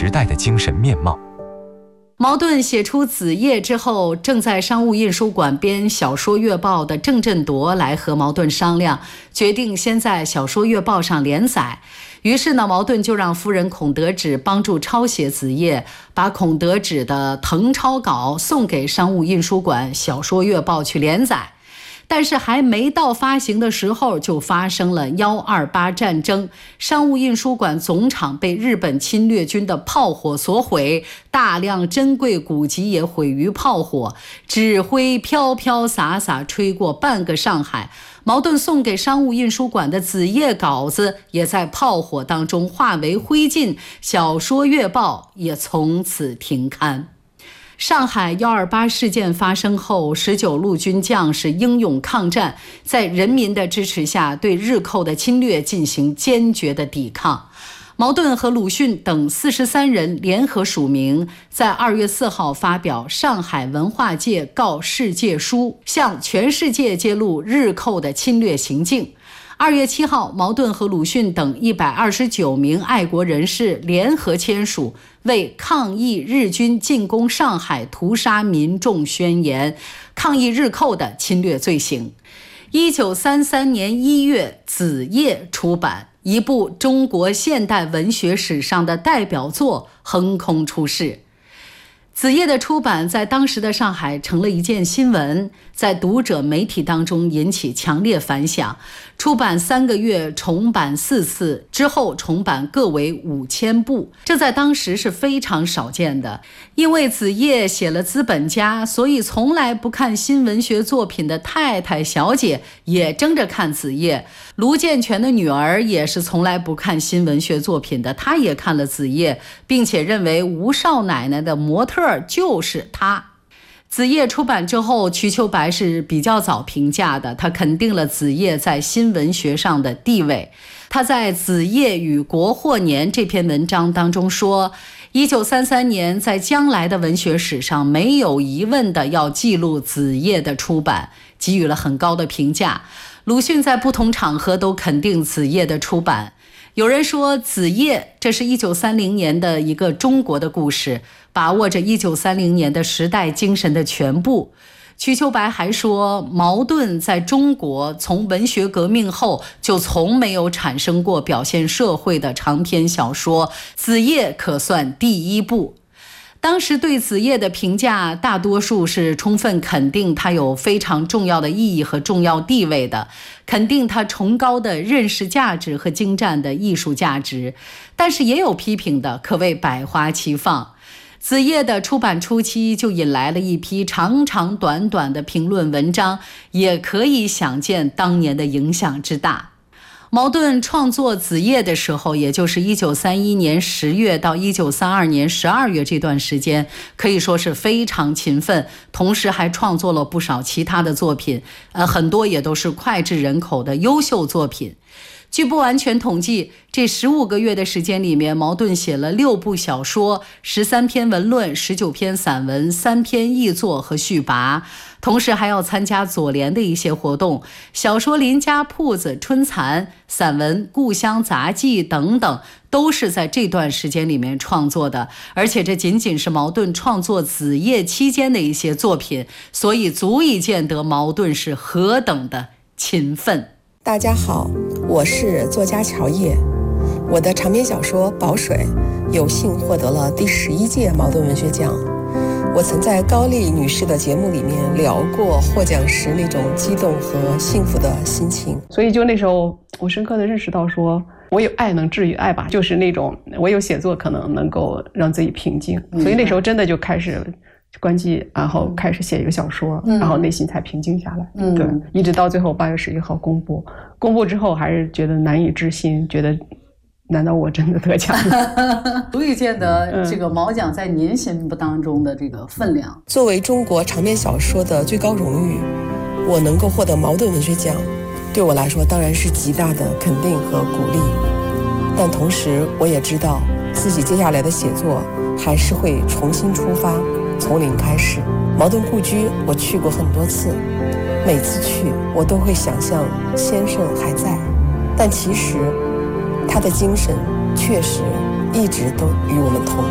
时代的精神面貌。 茅盾写出《子夜》之后，正在商务印书馆编小说月报的郑振铎来和茅盾商量，决定先在小说月报上连载。于是呢，茅盾就让夫人孔德芷帮助抄写《子夜》，把孔德芷的誊抄稿送给商务印书馆小说月报去连载。但是还没到发行的时候，就发生了128战争，商务印书馆总厂被日本侵略军的炮火所毁，大量珍贵古籍也毁于炮火，纸灰飘飘洒洒吹过半个上海。茅盾送给商务印书馆的《子夜》稿子也在炮火当中化为灰烬，小说月报也从此停刊。上海128事件发生后，19路军将士英勇抗战，在人民的支持下对日寇的侵略进行坚决的抵抗。茅盾和鲁迅等43人联合署名，在2月4号发表《上海文化界告世界书》，向全世界揭露日寇的侵略行径。2月7号，茅盾和鲁迅等129名爱国人士联合签署为抗议日军进攻上海屠杀民众宣言，抗议日寇的侵略罪行。1933年1月，《子夜》出版，一部中国现代文学史上的代表作横空出世。《子夜》的出版在当时的上海成了一件新闻，在读者媒体当中引起强烈反响。出版3个月，重版4次，之后重版各为5000部，这在当时是非常少见的。因为子夜写了资本家，所以从来不看新文学作品的太太小姐也争着看子夜。卢健全的女儿也是从来不看新文学作品的，她也看了子夜，并且认为吴少奶奶的模特就是她。子夜出版之后，瞿秋白是比较早评价的，他肯定了子夜在新文学上的地位。他在《子夜与国货年》这篇文章当中说，1933年在将来的文学史上没有疑问的要记录子夜的出版，给予了很高的评价。鲁迅在不同场合都肯定子夜的出版。有人说子夜这是1930年的一个中国的故事，把握着1930年的时代精神的全部。瞿秋白还说，茅盾在中国从文学革命后就从没有产生过表现社会的长篇小说，子夜可算第一部。当时对子夜的评价大多数是充分肯定它有非常重要的意义和重要地位的，肯定它崇高的认识价值和精湛的艺术价值，但是也有批评的，可谓百花齐放。子夜的出版初期就引来了一批长长短短的评论文章，也可以想见当年的影响之大。茅盾创作子夜的时候，也就是1931年10月到1932年12月这段时间，可以说是非常勤奋，同时还创作了不少其他的作品，很多也都是脍炙人口的优秀作品。据不完全统计，这15个月的时间里面，茅盾写了6部小说、13篇文论、19篇散文、3篇译作和序跋，同时还要参加左联的一些活动，小说《林家铺子》《春蚕》，散文《故乡杂记》等等，都是在这段时间里面创作的。而且这仅仅是茅盾创作子夜期间的一些作品，所以足以见得茅盾是何等的勤奋。 大家好，我是作家乔叶。我的长篇小说《宝水》有幸获得了第11届茅盾文学奖。我曾在高丽女士的节目里面聊过获奖时那种激动和幸福的心情。 所以就那时候我深刻的认识到说，我有爱能治愈爱吧，就是那种我有写作可能能够让自己平静。所以那时候真的就开始关机，然后开始写一个小说，然后内心才平静下来。对，一直到最后8月11号公布之后，还是觉得难以置信，觉得难道我真的得奖了？ 足以见得这个茅奖在您心目当中的这个分量。 作为中国长篇小说的最高荣誉，我能够获得茅盾文学奖，对我来说当然是极大的肯定和鼓励。但同时我也知道自己接下来的写作还是会重新出发，从零开始。茅盾故居我去过很多次，每次去我都会想象先生还在，但其实他的精神确实一直都与我们同